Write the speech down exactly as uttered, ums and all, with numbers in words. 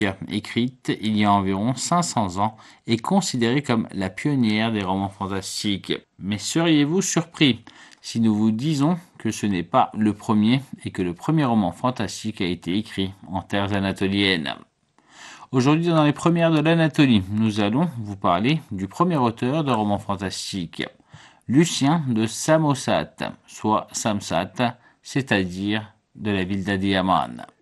écrite il y a environ cinq cents ans, est considérée comme la pionnière des romans fantastiques. Mais seriez-vous surpris si nous vous disons que ce n'est pas le premier et que le premier roman fantastique a été écrit en terres anatoliennes? Aujourd'hui, dans les premières de l'Anatolie, nous allons vous parler du premier auteur de romans fantastiques, Lucien de Samosate, soit Samsat, c'est-à-dire de la ville d'Adiyaman.